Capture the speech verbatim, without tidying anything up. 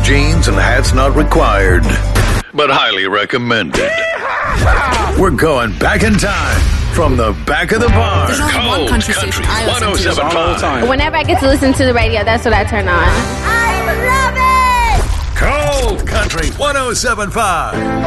jeans, and hats not required, but highly recommended. We're going back in time from the back of the barn. There's only one country station I listen to one oh seven point five. Whenever I get to listen to the radio, that's what I turn on. I love it! Cold Country one oh seven point five.